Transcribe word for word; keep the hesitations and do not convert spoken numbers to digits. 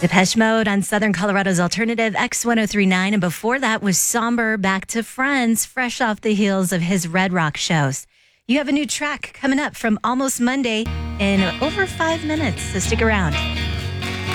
Depeche Mode on Southern Colorado's Alternative X ten thirty-nine. And before that was Somber, Back to Friends, fresh off the heels of his Red Rock shows. You have a new track coming up from Almost Monday in over five minutes, so stick around.